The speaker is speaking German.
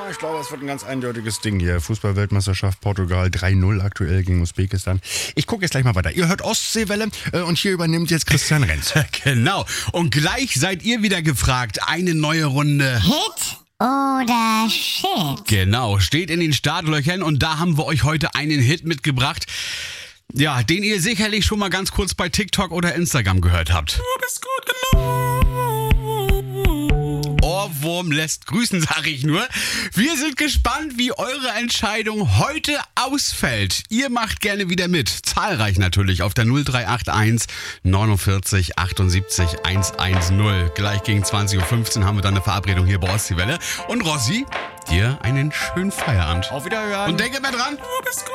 ich glaube, es wird ein ganz eindeutiges Ding hier. Fußball-Weltmeisterschaft Portugal 3-0 aktuell gegen Usbekistan. Ich gucke jetzt gleich mal weiter. Ihr hört Ostseewelle und hier übernimmt jetzt Christian Renz. Genau. Und gleich seid ihr wieder gefragt. Eine neue Runde. Hit oder Shit? Genau, steht in den Startlöchern und da haben wir euch heute einen Hit mitgebracht. Ja, den ihr sicherlich schon mal ganz kurz bei TikTok oder Instagram gehört habt. Du bist gut genug. Ohrwurm lässt grüßen, sag ich nur. Wir sind gespannt, wie eure Entscheidung heute ausfällt. Ihr macht gerne wieder mit. Zahlreich natürlich auf der 0381 49 78 110. Gleich gegen 20.15 Uhr haben wir dann eine Verabredung hier bei Ostseewelle. Und Rossi, dir einen schönen Feierabend. Auf Wiederhören. Und denke mal dran, du bist gut.